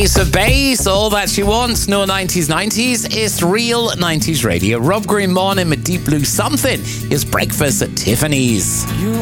Ace of Base, all that she wants. No 90s. It's real 90s radio. Rob Green Morning with Deep Blue Something is Breakfast at Tiffany's.